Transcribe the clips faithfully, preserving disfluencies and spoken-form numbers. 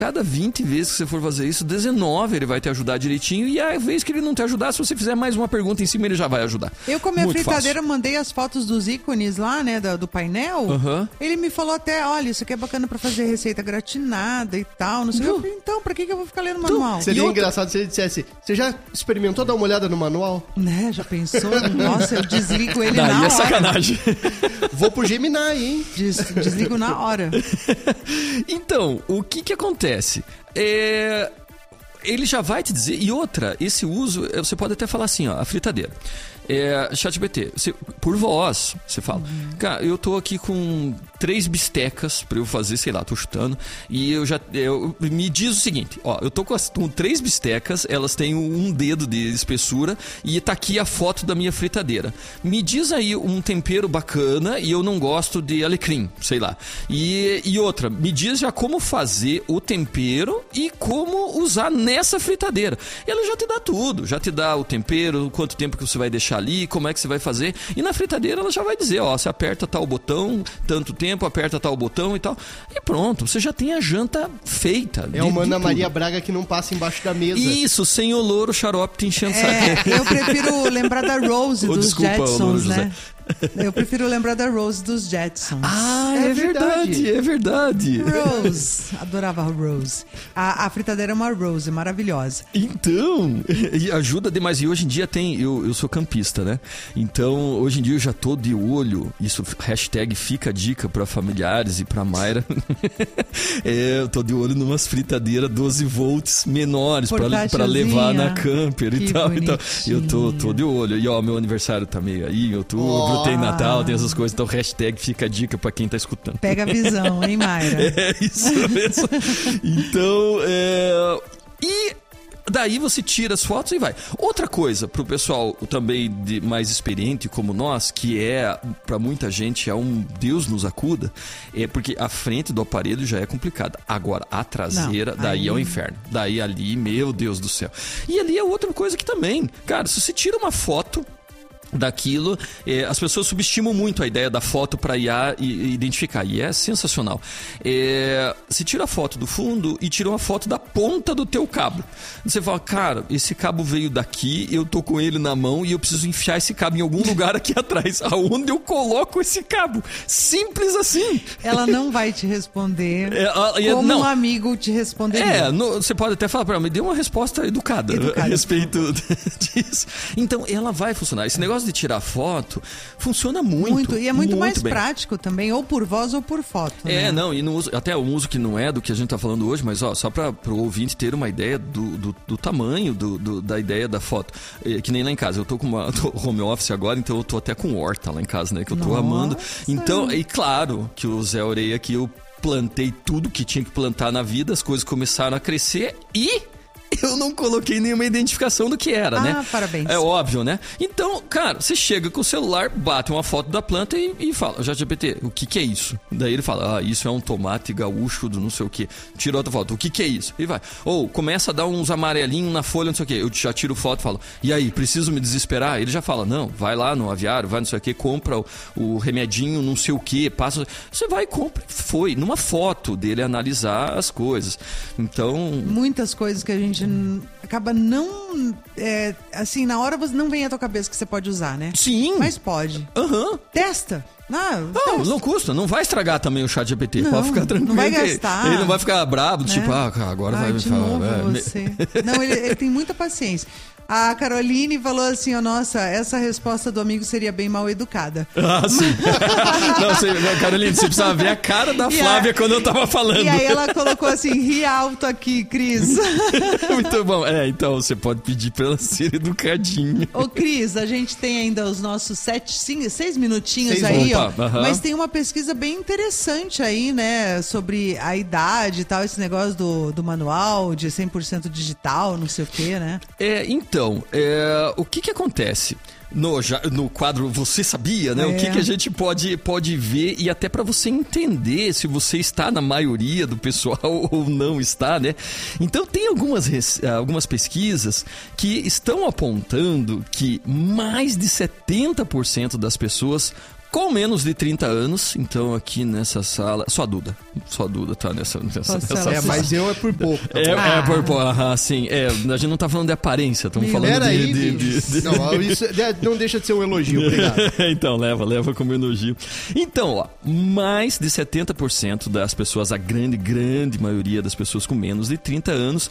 Cada vinte vezes que você for fazer isso, dezenove ele vai te ajudar direitinho. E a vez que ele não te ajudar, se você fizer mais uma pergunta em cima, ele já vai ajudar. Eu, com a minha Muito fritadeira, fácil. mandei as fotos dos ícones lá, né, do, do painel. Uhum. Ele me falou até, olha, isso aqui é bacana pra fazer receita gratinada e tal, não sei o que. Eu falei, então, pra que, que eu vou ficar lendo manual? Seria outra... engraçado se ele dissesse, você já experimentou dar uma olhada no manual? Né, já pensou? Nossa, eu desligo ele Daí na é hora. sacanagem. Vou pro Gemini, hein? Des, desligo na hora. Então, o que que acontece? É... Ele já vai te dizer... E outra, esse uso, você pode até falar assim, ó, a fritadeira. É, ChatGPT, você, por voz, você fala, uhum. cara, eu tô aqui com três bistecas pra eu fazer, sei lá, tô chutando, e eu já, eu, me diz o seguinte, ó, eu tô com, as, com três bistecas, elas têm um dedo de espessura, e tá aqui a foto da minha fritadeira. Me diz aí um tempero bacana, e eu não gosto de alecrim, sei lá. E, e outra, me diz já como fazer o tempero e como usar nessa fritadeira. Ela já te dá tudo, já te dá o tempero, quanto tempo que você vai deixar ali, como é que você vai fazer, e na fritadeira ela já vai dizer, ó, você aperta tal botão, tanto tempo, aperta tal botão e tal, e pronto, você já tem a janta feita. É uma Ana Maria Braga que não passa embaixo da mesa. Isso, sem olor, o xarope te enchendo o É, saco. eu prefiro lembrar da Rose Oh, dos desculpa, Jetsons, Louro né? Eu prefiro lembrar da Rose dos Jetsons. Ah, é, é verdade, verdade, é verdade. Rose, adorava a Rose. A, a fritadeira é uma Rose, maravilhosa. Então, ajuda demais. E hoje em dia tem, eu, eu sou campista, né? Então, hoje em dia eu já tô de olho, isso, hashtag fica a dica pra familiares e pra Mayra. É, eu tô de olho numas fritadeiras doze volts menores pra, pra levar na camper e tal, e tal. Eu tô, tô de olho. E ó, meu aniversário tá meio aí, eu tô... Oh. Tem Natal, tem essas coisas, então hashtag fica a dica pra quem tá escutando. Pega a visão, hein, Mayra? É isso mesmo. Então, é... E daí você tira as fotos e vai. Outra coisa pro pessoal também de mais experiente como nós, que é, pra muita gente, é um Deus nos acuda, é porque a frente do aparelho já é complicada. Agora, a traseira, não, daí aí... é o inferno. Daí ali, meu Deus do céu. E ali é outra coisa que também, cara, se você tira uma foto daquilo, é, as pessoas subestimam muito a ideia da foto para I A e, e identificar, e é sensacional. É, você tira a foto do fundo e tira uma foto da ponta do teu cabo. Você fala, cara, esse cabo veio daqui, eu tô com ele na mão e eu preciso enfiar esse cabo em algum lugar aqui atrás. Aonde eu coloco esse cabo? Simples assim. Ela não vai te responder é, a, é, como não. um amigo te responderia. É, no, você pode até falar para ela, me dê uma resposta educada, educada a respeito disso. Então, ela vai funcionar. Esse negócio de tirar foto funciona muito. Muito, e é muito, muito mais bem. prático também, ou por voz ou por foto. É, né? não, e no uso, até um uso que não é do que a gente tá falando hoje, mas ó, só para o ouvinte ter uma ideia do, do, do tamanho do, do, da ideia da foto. É, que nem lá em casa, eu tô com uma tô home office agora, então eu tô até com horta lá em casa, né, que eu tô Nossa. amando. Então, e claro que o Zé Orelha aqui, eu plantei tudo que tinha que plantar na vida, as coisas começaram a crescer e... eu não coloquei nenhuma identificação do que era, ah, né? Ah, parabéns. É óbvio, né? Então, cara, você chega com o celular, bate uma foto da planta e, e fala, ChatGPT, o que que é isso? Daí ele fala, ah, isso é um tomate gaúcho do não sei o que. Tira outra foto, o que que é isso? E vai. Ou começa a dar uns amarelinhos na folha, não sei o que. Eu já tiro foto e falo, e aí, preciso me desesperar? Ele já fala, não, vai lá no aviário, vai não sei o que, compra o, o remedinho, não sei o que, passa... Você vai e compra. Foi, numa foto dele analisar as coisas. Então... muitas coisas que a gente acaba não... É, assim, na hora você não vem à tua cabeça que você pode usar, né? Sim. Mas pode. Aham. Uhum. Testa. Ah, não, testa. não custa. Não vai estragar também o ChatGPT. Não, pode ficar tranquilo. Não vai gastar. Ele não vai ficar brabo, né? tipo, ah, agora Ai, vai... de falar, novo é, você. Não, ele, ele tem muita paciência. A Caroline falou assim, ó, nossa, essa resposta do amigo seria bem mal educada. Ah, sim. Não, você, Caroline, você precisava ver a cara da Flávia a, quando eu tava falando. E aí ela colocou assim, ri alto aqui, Cris. Muito bom. É, então você pode pedir pra ela ser educadinha. Ô, Cris, a gente tem ainda os nossos sete, cinco, seis minutinhos seis aí, opa, ó. Uh-huh. Mas tem uma pesquisa bem interessante aí, né, sobre a idade e tal, esse negócio do, do manual, de cem por cento digital, não sei o quê, né? É, então, é, o que que acontece? No, já, no quadro Você Sabia, né? É. O que, que a gente pode, pode ver e até para você entender se você está na maioria do pessoal ou não está, né? Então tem algumas, algumas pesquisas que estão apontando que mais de setenta por cento das pessoas com menos de trinta anos. Então aqui nessa sala, só a Duda, só a Duda tá nessa, nessa, Nossa, nessa É, mas eu é por pouco. Tá é, bom? é por pouco, ah, sim. É, a gente não tá falando de aparência, estamos falando Pera de, aí, de, de, de... Não, isso é- não deixa de ser um elogio, obrigado. Então, leva, leva como elogio. Então, ó, mais de setenta por cento das pessoas, a grande, grande maioria das pessoas com menos de trinta anos,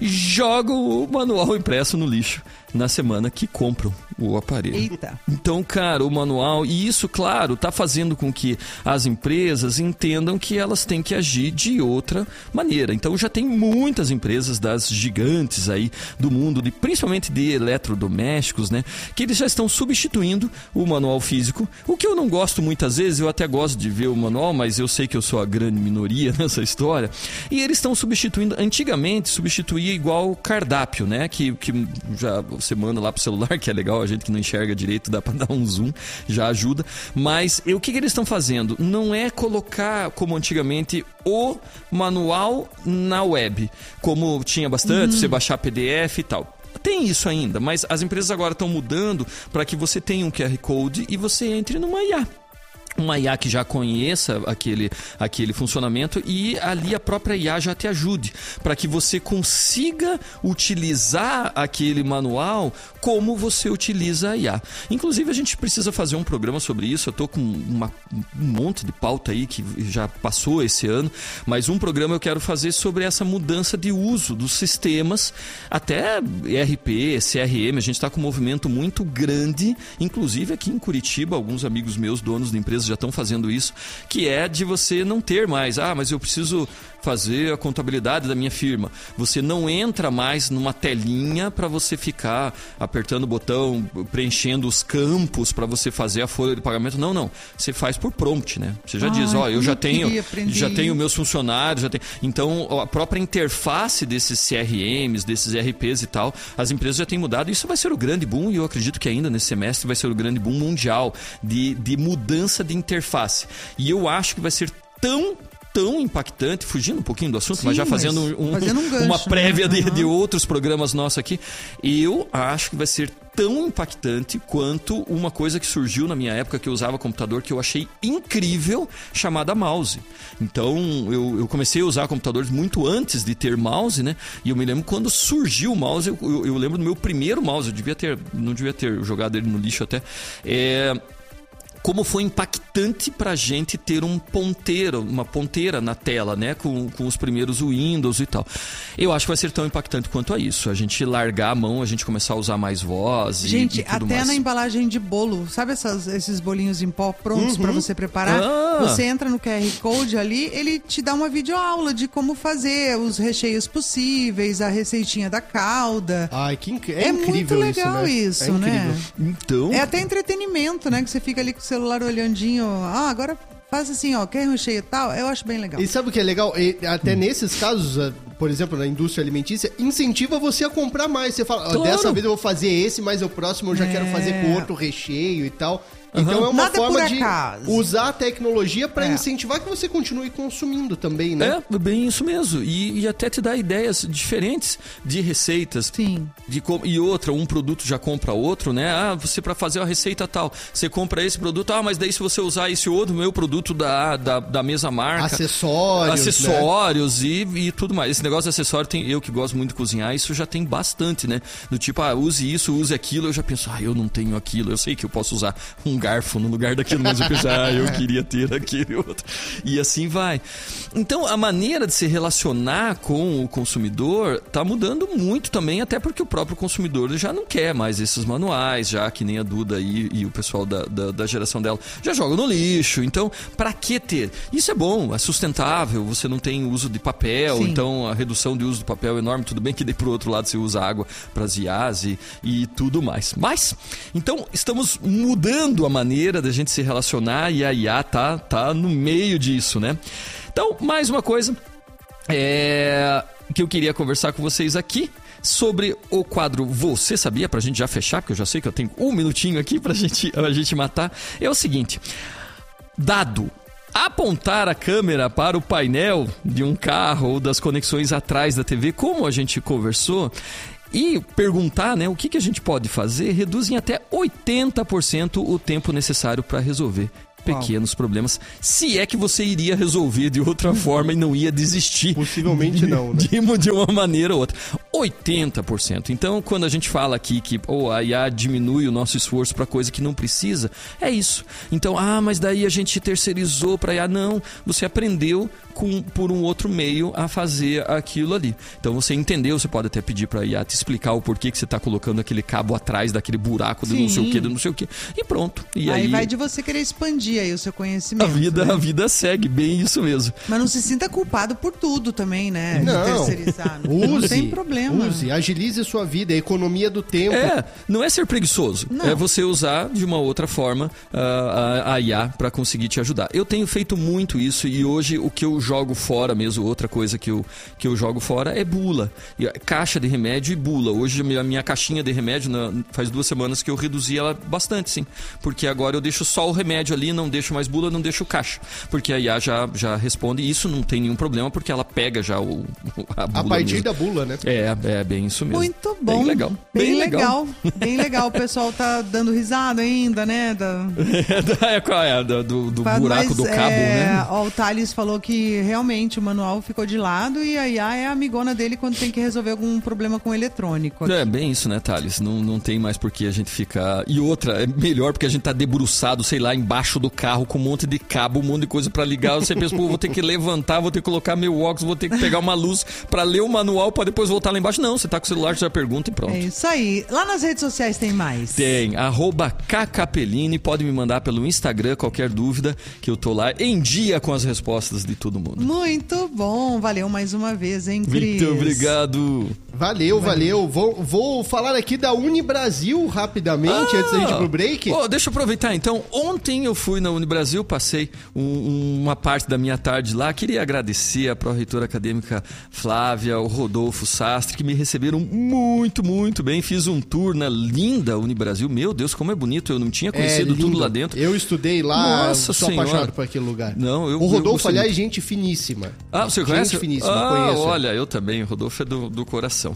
jogam o manual impresso no lixo na semana que compram o aparelho. Eita. Então, cara, o manual, e isso, claro, tá fazendo com que as empresas entendam que elas têm que agir de outra maneira. Então, já tem muitas empresas das gigantes aí do mundo, de, principalmente de eletrodomésticos, né, que eles já estão substituindo o manual físico, o que eu não gosto muitas vezes. Eu até gosto de ver o manual, mas eu sei que eu sou a grande minoria nessa história, e eles estão substituindo. Antigamente, substituía igual cardápio, né, que, que já você manda lá pro celular, que é legal, a gente que não enxerga direito, dá pra dar um zoom, já ajuda. Mas e o que, que eles estão fazendo? Não é colocar, como antigamente, o manual na web, como tinha bastante, uhum. você baixar P D F e tal. Tem isso ainda, mas as empresas agora estão mudando para que você tenha um Q R Code e você entre numa I A. Uma I A que já conheça aquele, aquele funcionamento, e ali a própria I A já te ajude para que você consiga utilizar aquele manual como você utiliza a I A. Inclusive, a gente precisa fazer um programa sobre isso. Eu estou com uma, um monte de pauta aí que já passou esse ano, mas um programa eu quero fazer sobre essa mudança de uso dos sistemas, até E R P, C R M. A gente está com um movimento muito grande, inclusive aqui em Curitiba, alguns amigos meus, donos de empresas, já estão fazendo isso, que é de você não ter mais, ah, mas eu preciso fazer a contabilidade da minha firma. Você não entra mais numa telinha para você ficar apertando o botão, preenchendo os campos para você fazer a folha de pagamento. Não, não. Você faz por prompt, né? Você já Ai, diz, ó, eu já tenho, já tenho meus funcionários, já tenho. Então, a própria interface desses C R Ms, desses E R Ps e tal, as empresas já têm mudado. Isso vai ser o grande boom, e eu acredito que ainda nesse semestre vai ser o grande boom mundial de, de mudança de interface. E eu acho que vai ser tão tão impactante, fugindo um pouquinho do assunto, Sim, mas já fazendo, mas um, fazendo um gancho, uma prévia, né? de, uhum. de outros programas nossos aqui, eu acho que vai ser tão impactante quanto uma coisa que surgiu na minha época que eu usava computador, que eu achei incrível, chamada mouse. Então, eu, eu comecei a usar computadores muito antes de ter mouse, né? E eu me lembro quando surgiu o mouse, eu, eu, eu lembro do meu primeiro mouse, eu devia ter, não devia ter jogado ele no lixo até, é... como foi impactante pra gente ter um ponteiro, uma ponteira na tela, né? Com, com os primeiros Windows e tal. Eu acho que vai ser tão impactante quanto a isso. A gente largar a mão, a gente começar a usar mais voz e, gente, e tudo até mais. Na embalagem de bolo, sabe essas, esses bolinhos em pó prontos uhum. pra você preparar? Ah. Você entra no Q R Code ali, ele te dá uma videoaula de como fazer os recheios possíveis, a receitinha da calda. Ai, que inc... é, é incrível muito legal isso, isso, né? né? É incrível. Então... É até entretenimento, né? Que você fica ali com o celular olhandinho. Ah, agora faz assim, ó, quer recheio e tal. Eu acho bem legal. E sabe o que é legal? E até hum. nesses casos, por exemplo, na indústria alimentícia, incentiva você a comprar mais. Você fala, claro. dessa vez eu vou fazer esse, mas o próximo eu já é. quero fazer com outro recheio e tal. Então uhum. é uma Nada forma de acaso. usar a tecnologia para é. incentivar que você continue consumindo também, né? É, bem isso mesmo. E, e até te dá ideias diferentes de receitas. Sim. De com... E outra, um produto já compra outro, né? Ah, você para fazer a receita tal, você compra esse produto, ah, mas daí se você usar esse outro, meu produto da, da, da mesma marca. Acessórios. Acessórios né? e, e tudo mais. Esse negócio de acessório, tem, eu que gosto muito de cozinhar, isso já tem bastante, né? Do tipo, ah, use isso, use aquilo. Eu já penso, ah, eu não tenho aquilo. Eu sei que eu posso usar um garfo no lugar daquilo, mas eu penso, ah, eu queria ter aquele outro. E assim vai. Então, a maneira de se relacionar com o consumidor tá mudando muito também, até porque o próprio consumidor já não quer mais esses manuais, já que nem a Duda aí e o pessoal da, da, da geração dela já jogam no lixo. Então, para que ter? Isso é bom, é sustentável, você não tem uso de papel, Sim. então a redução de uso do papel é enorme. Tudo bem que daí pro outro lado você usa água para as I As e, e tudo mais. Mas, então, estamos mudando a maneira da gente se relacionar e a I A tá, tá no meio disso, né? Então, mais uma coisa é, que eu queria conversar com vocês aqui sobre o quadro Você Sabia? Pra gente já fechar, porque eu já sei que eu tenho um minutinho aqui pra gente, a gente matar. É o seguinte, dado apontar a câmera para o painel de um carro ou das conexões atrás da T V, como a gente conversou, e perguntar, né, o que, que a gente pode fazer, reduz em até oitenta por cento o tempo necessário para resolver pequenos problemas, se é que você iria resolver de outra forma e não ia desistir. Possivelmente não, né? De, de uma maneira ou outra. oitenta por cento. Então, quando a gente fala aqui que oh, a I A diminui o nosso esforço para coisa que não precisa, é isso. Então, ah, mas daí a gente terceirizou para I A. Não, você aprendeu com, por um outro meio a fazer aquilo ali. Então, você entendeu, você pode até pedir para a I A te explicar o porquê que você está colocando aquele cabo atrás daquele buraco de Sim. não sei o que, de não sei o que. E pronto. E aí, aí vai de você querer expandir aí o seu conhecimento. A vida, né? a vida segue, bem isso mesmo. Mas não se sinta culpado por tudo também, né? Não. De terceirizar. Use, não tem problema. Use, agilize sua vida, a economia do tempo. É, não é ser preguiçoso. Não. É você usar de uma outra forma uh, a, a I A para conseguir te ajudar. Eu tenho feito muito isso e hoje o que eu jogo fora mesmo, outra coisa que eu, que eu jogo fora é bula. E, caixa de remédio e bula. Hoje a minha, a minha caixinha de remédio, na, faz duas semanas que eu reduzi ela bastante, sim. Porque agora eu deixo só o remédio ali, não deixo mais bula, não deixo caixa. Porque a I A já, já responde e isso não tem nenhum problema porque ela pega já o, a bula A partir mesmo. da bula, né? É, é bem isso mesmo. Muito bom. Bem legal. Bem, Bem legal. legal. Bem legal. O pessoal tá dando risada ainda, né? Da... é, qual é? Do, do, do Mas, buraco do cabo, é, né? Ó, o Thales falou que realmente o manual ficou de lado e a I A é a amigona dele quando tem que resolver algum problema com o eletrônico. É bem isso, né, Thales? Não, não tem mais por que a gente ficar... E outra, é melhor porque a gente tá debruçado, sei lá, embaixo do carro com um monte de cabo, um monte de coisa pra ligar. Você pensa, pô, vou ter que levantar, vou ter que colocar meu óculos, vou ter que pegar uma luz pra ler o manual pra depois voltar lá embaixo. Não, você tá com o celular, você já pergunta e pronto. É isso aí. Lá nas redes sociais tem mais? Tem, arroba Kkapellini, pode me mandar pelo Instagram qualquer dúvida que eu tô lá em dia com as respostas de todo mundo. Muito bom, valeu mais uma vez, hein, Cris? Muito obrigado. Valeu, valeu. Vou, vou falar aqui da Unibrasil rapidamente, Ah, antes da gente ir pro break. Oh, deixa eu aproveitar então. Ontem eu fui na Unibrasil, passei um, uma parte da minha tarde lá. Queria agradecer a pró-reitora acadêmica Flávia, o Rodolfo Sastre, que me receberam muito, muito bem. Fiz um tour na linda Unibrasil. Meu Deus, como é bonito. Eu não tinha conhecido É lindo. tudo lá dentro. Eu estudei lá, Nossa sou Senhora. apaixonado por aquele lugar. Não, eu- o eu Rodolfo, gostei aliás, muito. gente finíssima. Ah, você gente conhece? finíssima, ah, conheço. olha, eu também. O Rodolfo é do, do coração.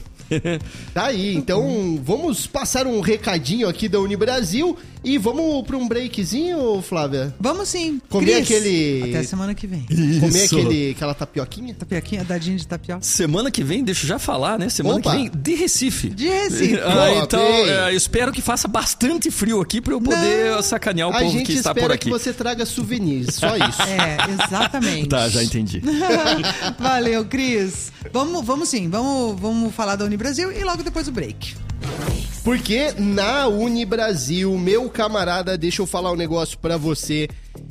Tá aí, então vamos passar um recadinho aqui da Unibrasil e vamos para um breakzinho, Flávia? Vamos sim. Comer Cris, aquele- Até semana que vem. Comer Isso. aquele, aquela tapioquinha? Tapioquinha, dadinho de tapioca. Semana que vem, deixa eu já falar, né? Semana Opa. que vem, de Recife. De Recife. Ah, Pô, então, bem. é, eu espero que faça bastante frio aqui pra eu poder Não. sacanear o A povo gente que está por espera aqui. que você traga souvenirs, só isso. É, exatamente. Tá, já entendi. Valeu, Cris. Vamos, vamos sim, vamos, vamos falar da Unibrasil e logo depois o break. Porque na Unibrasil, meu camarada, deixa eu falar um negócio pra você.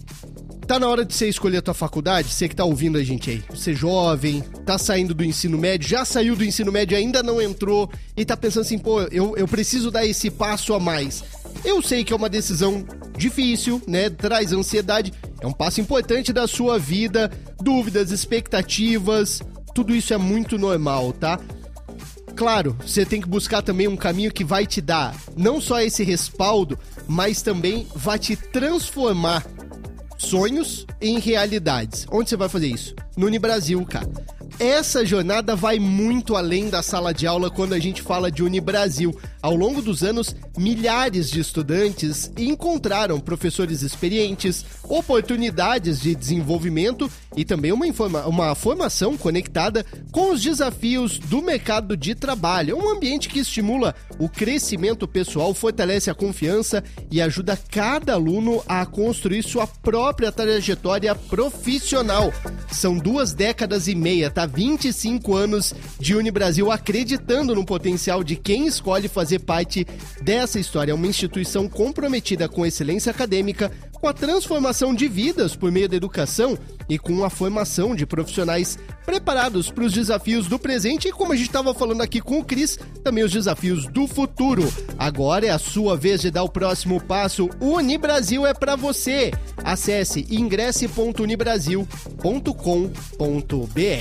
Tá na hora de você escolher a tua faculdade? Você que tá ouvindo a gente aí. Você é jovem, tá saindo do ensino médio, já saiu do ensino médio, ainda não entrou e tá pensando assim, pô, eu, eu preciso dar esse passo a mais. Eu sei que é uma decisão difícil, né? Traz ansiedade. É um passo importante da sua vida, dúvidas, expectativas, tudo isso é muito normal, tá? Claro, você tem que buscar também um caminho que vai te dar não só esse respaldo, mas também vai te transformar sonhos em realidades. Onde você vai fazer isso? No Unibrasil, cara. Essa jornada vai muito além da sala de aula quando a gente fala de Unibrasil. Ao longo dos anos, milhares de estudantes encontraram professores experientes, oportunidades de desenvolvimento e também uma, informa- uma formação conectada com os desafios do mercado de trabalho. É um ambiente que estimula o crescimento pessoal, fortalece a confiança e ajuda cada aluno a construir sua própria trajetória profissional. São duas décadas e meia, tá? vinte e cinco anos de Unibrasil acreditando no potencial de quem escolhe fazer parte dessa história. É uma instituição comprometida com excelência acadêmica, com a transformação de vidas por meio da educação e com a formação de profissionais preparados para os desafios do presente e, como a gente estava falando aqui com o Cris, também os desafios do futuro. Agora é a sua vez de dar o próximo passo. O Unibrasil é para você. Acesse ingresse ponto unibrasil ponto com ponto br.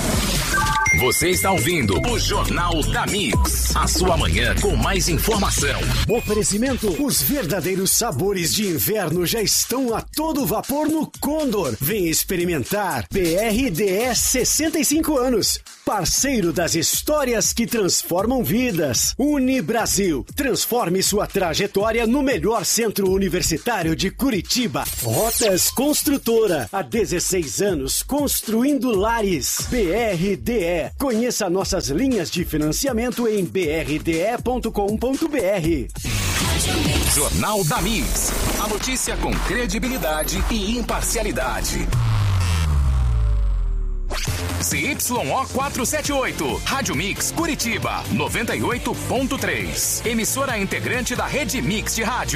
Você está ouvindo o Jornal da Mix. A sua manhã com mais informação. Oferecimento: os verdadeiros sabores de inverno já estão a todo vapor no Condor. Vem experimentar. B R D S sessenta e cinco anos. parceiro das histórias que transformam vidas. Unibrasil, transforme sua trajetória no melhor centro universitário de Curitiba. Rotas Construtora, há dezesseis anos construindo lares. B R D E, conheça nossas linhas de financiamento em b r d e ponto com ponto b r. Jornal da Mix, a notícia com credibilidade e imparcialidade. C Y O quatrocentos e setenta e oito, Rádio Mix Curitiba, noventa e oito ponto três. Emissora integrante da Rede Mix de Rádio.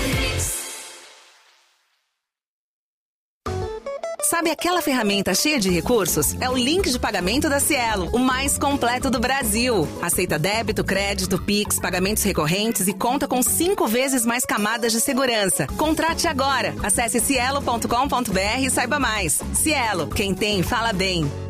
Sabe aquela ferramenta cheia de recursos? É o link de pagamento da Cielo, o mais completo do Brasil. Aceita débito, crédito, Pix, pagamentos recorrentes e conta com cinco vezes mais camadas de segurança. Contrate agora. Acesse cielo ponto com ponto b r e saiba mais. Cielo, quem tem, fala bem.